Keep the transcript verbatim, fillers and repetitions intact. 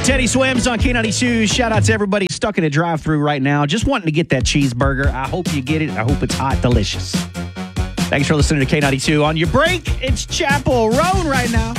Teddy Swims on K ninety-two. Shout out to everybody stuck in a drive-thru right now, just wanting to get that cheeseburger. I hope you get it. I hope it's hot, delicious. Thanks for listening to K ninety-two. On your break, it's Chapel Roan right now.